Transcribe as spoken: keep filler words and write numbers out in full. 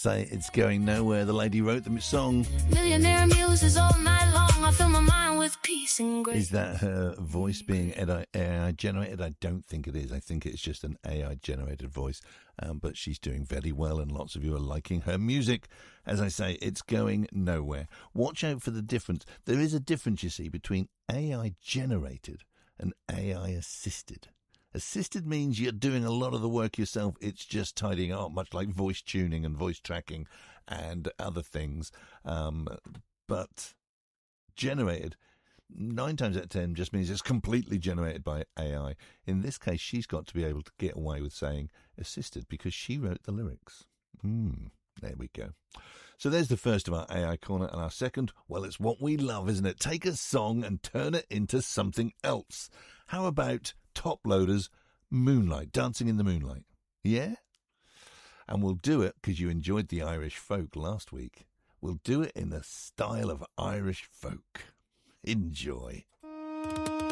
say it's going nowhere. The lady wrote the song. Millionaire muses all night long. I fill my mind with peace and grace. Is that her voice being A I generated? I don't think it is. I think it's just an A I generated voice. Um, but she's doing very well, and lots of you are liking her music. As I say, it's going nowhere. Watch out for the difference. There is a difference, you see, between A I generated and A I assisted. Assisted means you're doing a lot of the work yourself. It's just tidying up, much like voice tuning and voice tracking and other things. Um, but generated, nine times out of ten, just means it's completely generated by A I. In this case, she's got to be able to get away with saying assisted because she wrote the lyrics. Hmm, there we go. So there's the first of our A I Corner, and our second, well, it's what we love, isn't it? Take a song and turn it into something else. How about Top Loaders, Moonlight, Dancing in the Moonlight? Yeah? And we'll do it, because you enjoyed the Irish folk last week. We'll do it in the style of Irish folk. Enjoy.